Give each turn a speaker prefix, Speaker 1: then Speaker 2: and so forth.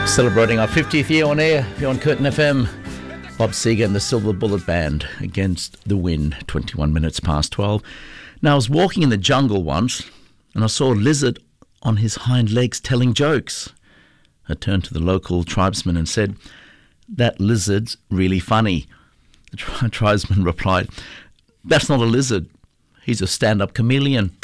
Speaker 1: Celebrating our 50th year on air here on Curtin FM. Bob Seger and the Silver Bullet Band, Against the Wind, 21 minutes past 12. Now, I was walking in the jungle once and I saw a lizard on his hind legs telling jokes. I turned to the local tribesman and said, "That lizard's really funny." The tribesman replied, "That's not a lizard. He's a stand-up chameleon."